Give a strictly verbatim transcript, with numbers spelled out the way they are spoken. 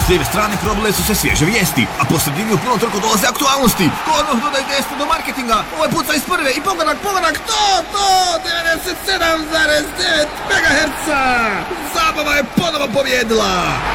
S lijeve strane probile su se svježe vijesti, a po sredini u punom trku dolaze aktualnosti. Odmah dodaj desno do marketinga, ovaj puca iz prve i pogodak, pogodak, to, to, devedeset sedam zarez devet megaherca! Zabava je ponovo pobjedila!